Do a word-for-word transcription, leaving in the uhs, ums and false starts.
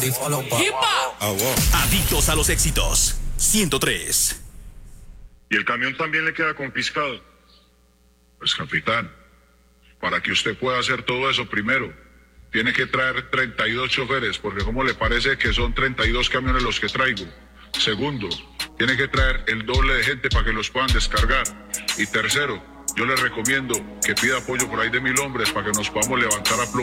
Adictos a los éxitos. ciento tres. Y el camión también le queda confiscado. Pues capitán, para que usted pueda hacer todo eso, primero tiene que traer treinta y dos choferes, porque ¿cómo le parece que son treinta y dos camiones los que traigo? Segundo, tiene que traer el doble de gente para que los puedan descargar. Y tercero, yo le recomiendo que pida apoyo por ahí de mil hombres para que nos podamos levantar a plomo.